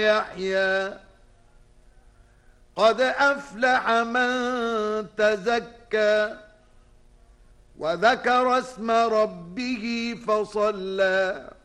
يحيى قد أفلح من تزكى وذكر اسم ربه فصلى